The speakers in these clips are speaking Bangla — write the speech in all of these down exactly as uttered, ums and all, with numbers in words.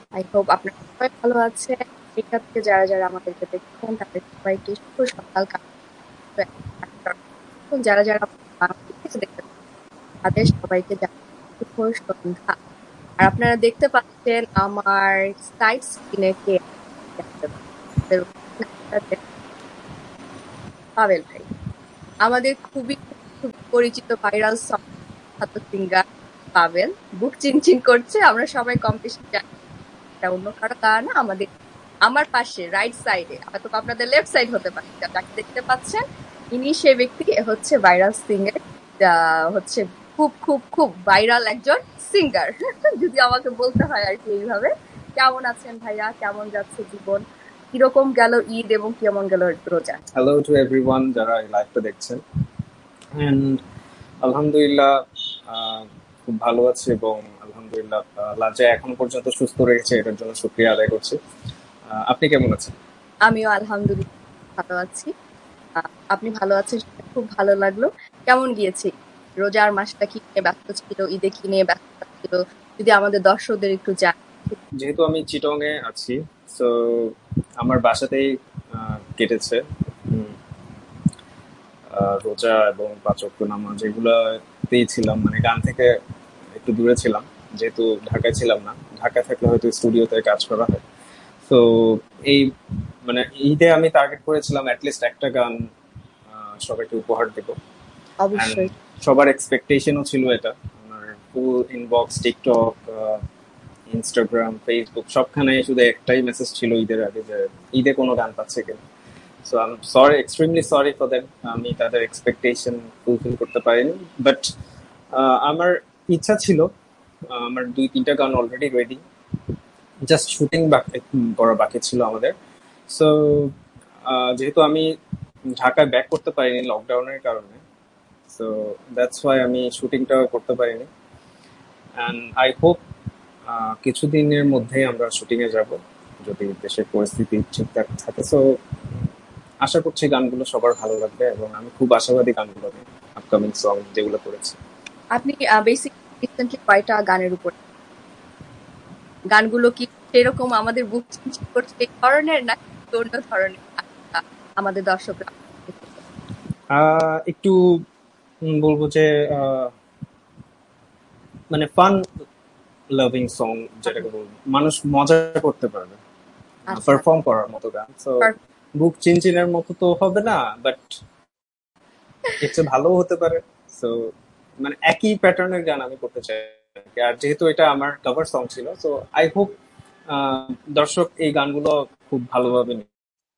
আই হোপ আপনারা সবাই ভালো আছেন। সেই সাথে যারা যারা আমাদেরকে দেখছেন তাদের সবাইকে শুভ সকাল। এবং যারা যারা বাংলাদেশে দেখছেন তাদের সবাইকে জানাই শুভ সন্ধ্যা। আর আপনারা দেখতে পাচ্ছেন আমার সাইড স্ক্রিনে কে পাবেল ভাই, আমাদের খুবই খুবই পরিচিত ভাইরাল সং সিঙ্গার পাবেল। বুক চিনচিন করছে, আমরা সবাই কম্পিটিশন জানি, এটা অন্য কারো তা না। আমাদের আমার পাশে রাইট সাইডে, হয়তো আপনাদের লেফট সাইড হতে পারে, যাকে দেখতে পাচ্ছেন ইনি সে ব্যক্তি, হচ্ছে ভাইরাল সিঙ্গার, হচ্ছে খুব খুব খুব ভাইরাল একজন সিঙ্গার যদি আমাকে বলতে হয় আর কি এইভাবে। কেমন আছেন ভাইয়া, কেমন যাচ্ছে জীবন, কিরকম গেল ঈদ এবং কেমন গেল রোজা? হ্যালো টু এভরিওয়ান যারা এই লাইভটা দেখছেন। অ্যান্ড আলহামদুলিল্লাহ আহ, খুব ভালো আছি এবং আলহামদুলিল্লাহ আহ, লাজা এখনো পর্যন্ত সুস্থ রয়েছে, এটার জন্য শুকরিয়া আদায় করছি। আহ, আপনি কেমন আছেন? আমিও আলহামদুলিল্লাহ ভালো আছি। আহ, আপনি ভালো আছেন সেটা খুব ভালো লাগলো। কেমন গিয়েছে রোজার মাসটা, কি নিয়ে ব্যস্ত ছিল, ঈদে কি নিয়ে ব্যস্ত ছিল, যদি আমাদের দর্শকদের একটু জান। যেহেতু আমি চিটং এ আছি, তো আমার বাসাতেই আহ, কেটেছে উম, আহ, রোজা এবং পাঁচ ওয়াক্ত নামাজ, এগুলোতেই ছিলাম। মানে গান থেকে একটু দূরে ছিলাম, যেহেতু ঢাকায় ছিলাম না। ঢাকায় থাকলে হয়তো স্টুডিওতে কাজ করা হয়। তো এই মানে ঈদে আমি টার্গেট করেছিলাম অ্যাটলিস্ট একটা গান আহ, সবাইকে উপহার দেব। অ্যান্ড অবশ্যই সবার এক্সপেকটেশনও ছিল এটা। আমার ফুল ইনবক্স, টিকটক, ইনস্টাগ্রাম, ফেসবুক সবখানে শুধু একটাই মেসেজ ছিল ঈদের আগে, যে ঈদে কোনো গান পাচ্ছে কিনা। So I am sorry, extremely sorry for that. আমি তাদের এক্সপেকটেশন ফুলফিল করতে পারিনি। বাট আমার ইচ্ছা ছিল, আহ, আমার দুই তিনটা গান অলরেডি রেডি, জাস্ট শুটিং করা বাকি ছিল আমাদের। সো যেহেতু আমি ঢাকায় ব্যাক করতে পারিনি লকডাউনের কারণে, সো দ্যাটস ওয়াই আমি শুটিংটা করতে পারিনি। অ্যান্ড আই হোপ কিছুদিনের মধ্যেই আমরা শুটিং এ যাব, যদি দেশের পরিস্থিতি ঠিকঠাক থাকে। সো আশা করছি গানগুলো সবার ভালো লাগবে এবং আমি খুব আশাবাদী গানগুলো নিয়ে, আপকামিং সং যেগুলো করেছি। আপনি বেসিক্যালি রিসেন্টলি কয়টা গানের উপর, গানগুলো কি সেরকম আমাদের বুক চিনচিন করছে এই ধরনের, না অন্য ধরনের আহ, আমাদের দর্শকরা? আহ, একটু উম, বলবো যে আহ, মানে ফান লাভিং সং, যেটাকে বলবো মানুষ মজা করতে পারবে, আচ্ছা, পারফর্ম করার মতো গান। So perfect. বুক চিনচিনের মতো তো হবে না, বাট এর চেয়ে ভালো হতে পারে। সো মানে একই প্যাটার্নের গান আমি করতে চাই। আর যেহেতু এটা আমার কভার সং ছিল, সো আই হোপ দর্শক এই গানগুলো খুব ভালোভাবে নিবে,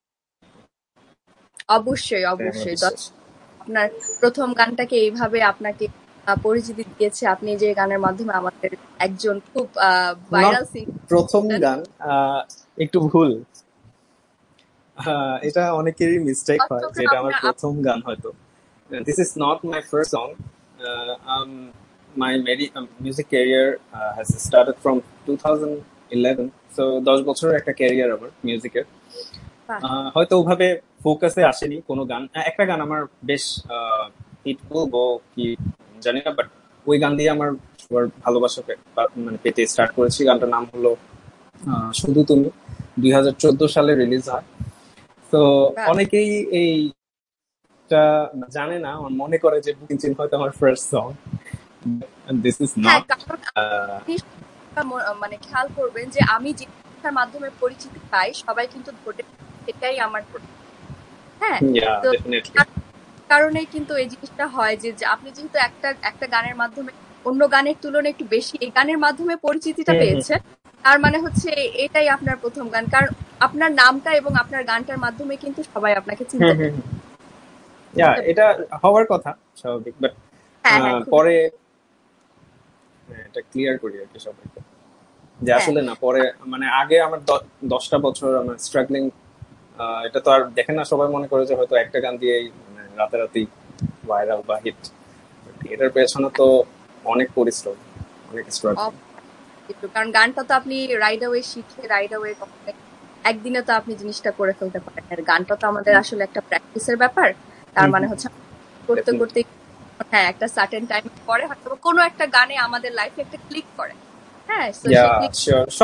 অবশ্যই এটাই আমার অবশ্যই বিশ্বাস। আপনার প্রথম গানটাকে এইভাবে আপনাকে আহ, পরিচিতি দিয়েছে, আপনি যে গানের মাধ্যমে আমাদের একজন খুব নট ভাইরাল সিঙ্গার প্রথম ছিলেন। গান, আহ, একটু ভুল। আহ, এটা অনেকেরই মিস্টেক হয় যে দর্শকরা এটা আমার আপনার আপ- প্রথম গান হয়তো। This is not my first song. My music career has started from two thousand eleven. So দশ বছরের একটা ক্যারিয়ার আমার মিউজিকের। বাহ, আহ, হয়তো ওভাবে ফোকাসে আসেনি কোনো গান। আহ, একটা গান আমার বেশ হিট বলবো কি জানি না, বাট ওই গান দিয়ে আমার সবার ভালোবাসা পে- পা- মানে পেতে স্টার্ট করেছি। গানটার নাম হলো আহ, শুধু তুমি, দুই হাজার চোদ্দ সালে রিলিজ হয়। তো বাহ। অনেকেই এইটা জানে না, আমার মনে করে যে বুকিং চিন হয়তো আমার ফার্স্ট সং। দিস ইজ হ্যাঁ, নট। কারণ আপনি সেটা ম- মানে খেয়াল করবেন যে আমি যে ভাষার মাধ্যমে পরিচিতি পাই সবাই কিন্তু ধরে সেটাই আমার পরি- হ্যাঁ। ইয়া, তো ডেফিনেটলি। তার কারণেই কিন্তু এই জিনিসটা হয় যে যে আপনি যেহেতু একটা একটা গানের মাধ্যমে অন্য গানের তুলনায় একটু বেশি এই গানের মাধ্যমে পরিচিতিটা হুম হুম পেয়েছেন, তার মানে হচ্ছে এটাই আপনার প্রথম গান, কারণ আপনার নামটা এবং আপনার গানটার মাধ্যমে কিন্তু সবাই আপনাকে হুম চিনতে হুম পারে। হুম। ইয়া, এটা হওয়ার কথা, স্বাভাবিক। বাট হ্যাঁ হ্যাঁ, খুবই। পরে হ্যাঁ, এটা ক্লিয়ার করি আর কি সবাইকে, যে হ্যাঁ, আসলে না পরে মানে আগে আমার দ- দশটা বছর আমার স্ট্রাগলিং। এটা তো আর দেখেন না, সবাই মনে করে যে হয়তো একটা গান দিয়েই মানে রাতারাতি ভাইরাল বা হিট। এটার পেছনে তো অনেক পরিশ্রম, অনেক স্ট্রাগল। অব- একটু কারণ গানটা তো আপনি রাইড অ্যাওয়ে শিখে রাইড অ্যাওয়ে একদিনে তো আপনি জিনিসটা করে ফেলতে পারেন, আর গানটা তো আমাদের আসলে একটা প্র্যাকটিসের ব্যাপার। তার মানে হচ্ছে করতে করতে, ডেফিনেটলি। হ্যাঁ, একটা সার্টেন টাইম পরে হয়তো কোনো একটা গানে আমাদের লাইফে একটা ক্লিক করে। হ্যাঁ, তো ইয়া, সেই ক্লিক শিওর। সব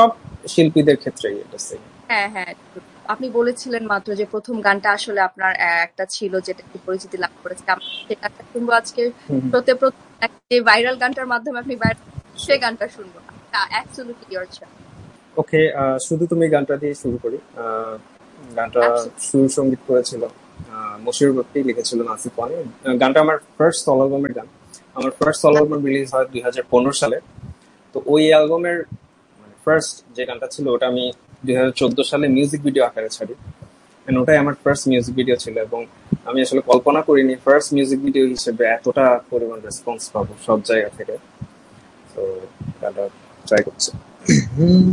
শিল্পীদের ক্ষেত্রেই এটা সেম। হ্যাঁ হ্যাঁ, আপনি বলেছিলেন মাত্র যে প্রথম গানটা আসলে আপনার আহ, একটা ছিল যেটা একটু পরিচিতি লাভ করেছে। আমরা সেই গানটা শুনবো আজকে শোতে, প্রথম যে ভাইরাল গানটার মাধ্যমে আপনি viral, সেই গানটা শুনবো। Absolutely your choice. ওকে, শুধু তুমি গানটা দিয়ে শুরু করি। আহ, গানটা Absolutely. সুর সঙ্গীত করেছিল আহ, মশিউর ভট্টি, লিখেছিল নাসিফ ওয়ানি। আহ, গানটা আমার ফার্স্ট সলো অ্যালবামের গান। আমার ফার্স্ট সলো অ্যালবাম রিলিজ হয় দুই হাজার পনেরো সালে। তো ওই অ্যালবামের ফার্স্ট যে গানটা ছিল ওটা আমি দুই হাজার চোদ্দ সালে মিউজিক ভিডিও আকারে ছাড়ি। And ওটাই আমার ফার্স্ট মিউজিক ভিডিও ছিল, এবং আমি আসলে কল্পনা করিনি ফার্স্ট মিউজিক ভিডিও হিসেবে এতটা পরিমাণ রেসপন্স পাবো সব জায়গা থেকে। তো গানটা ট্রাই করছি।